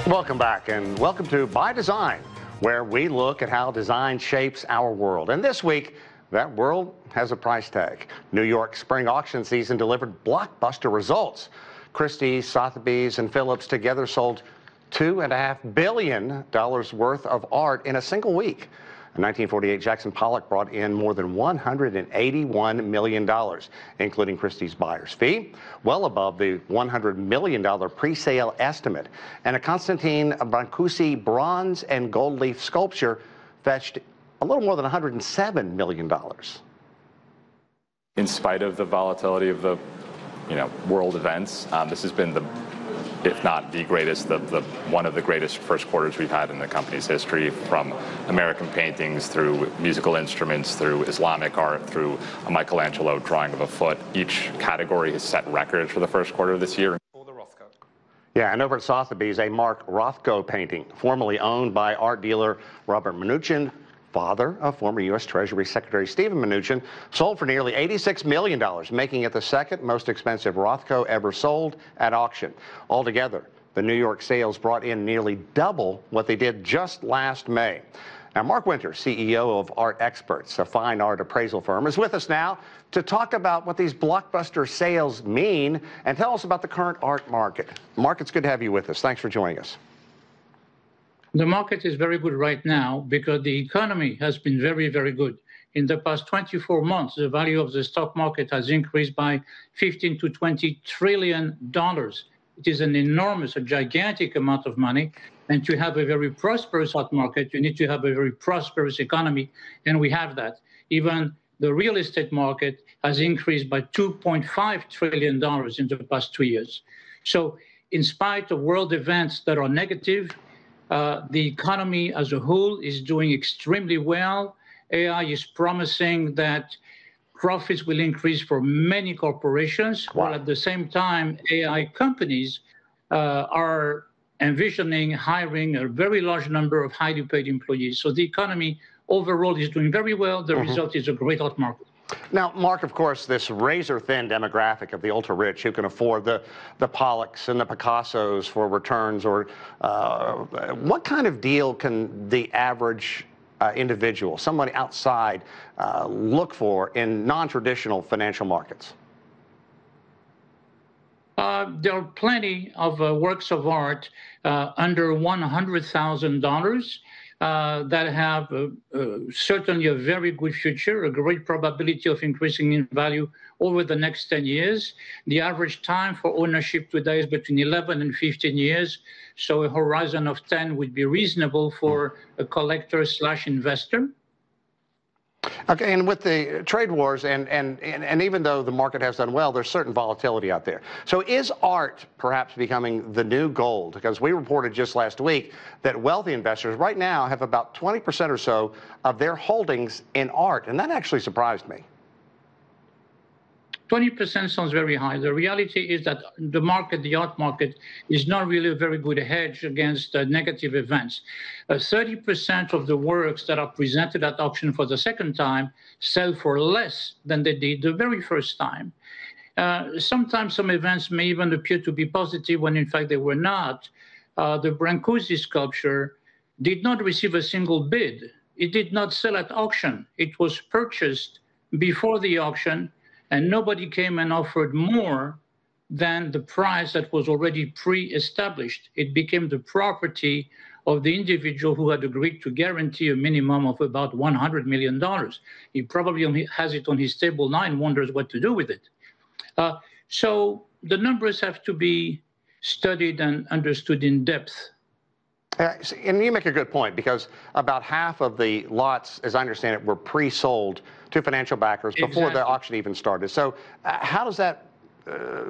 Welcome back, and welcome to By Design, where we look at how design shapes our world. And this week, that world has a price tag. New York spring auction season delivered blockbuster results. Christie's, Sotheby's, and Phillips together sold $2.5 billion worth of art in a single week. In 1948, Jackson Pollock brought in more than $181 million, including Christie's buyer's fee, well above the $100 million pre-sale estimate. And a Constantine Brancusi bronze and gold leaf sculpture fetched a little more than $107 million. In spite of the volatility of the world events, this has been if not the greatest, one of the greatest first quarters we've had in the company's history, from American paintings through musical instruments, through Islamic art, through a Michelangelo drawing of a foot. Each category has set records for the first quarter of this year. Yeah, and over at Sotheby's, a Mark Rothko painting, formerly owned by art dealer Robert Mnuchin, father of former U.S. Treasury Secretary Steven Mnuchin, sold for nearly $86 million, making it the second most expensive Rothko ever sold at auction. Altogether, the New York sales brought in nearly double what they did just last May. Now, Mark Winter, CEO of Art Experts, a fine art appraisal firm, is with us now to talk about what these blockbuster sales mean and tell us about the current art market. Mark, it's good to have you with us. Thanks for joining us. The market is very good right now because the economy has been very, very good. In the past 24 months, the value of the stock market has increased by $15 to $20 trillion. It is an enormous, a gigantic amount of money. And to have a very prosperous art market, you need to have a very prosperous economy, and we have that. Even the real estate market has increased by $2.5 trillion in the past 2 years. So in spite of world events that are negative, the economy as a whole is doing extremely well. AI is promising that profits will increase for many corporations, while at the same time, AI companies are envisioning hiring a very large number of highly paid employees. So the economy overall is doing very well. The result is a great art market. Now, Mark, of course, this razor-thin demographic of the ultra-rich who can afford the Pollocks and the Picassos for returns, or what kind of deal can the average individual, somebody outside, look for in non-traditional financial markets? There are plenty of works of art under $100,000 that have certainly a very good future, a great probability of increasing in value over the next 10 years. The average time for ownership today is between 11 and 15 years, so a horizon of 10 would be reasonable for a collector/investor. Okay, and with the trade wars, and even though the market has done well, there's certain volatility out there. So is art perhaps becoming the new gold? Because we reported just last week that wealthy investors right now have about 20% or so of their holdings in art, and that actually surprised me. 20% sounds very high. The reality is that the market, the art market, is not really a very good hedge against negative events. 30% of the works that are presented at auction for the second time sell for less than they did the very first time. Sometimes some events may even appear to be positive when in fact they were not. The Brancusi sculpture did not receive a single bid. It did not sell at auction. It was purchased before the auction, and nobody came and offered more than the price that was already pre-established. It became the property of the individual who had agreed to guarantee a minimum of about $100 million. He probably only has it on his table now and wonders what to do with it. So the numbers have to be studied and understood in depth. And you make a good point, because about half of the lots, as I understand it, were pre-sold to financial backers before the auction even started. So how does that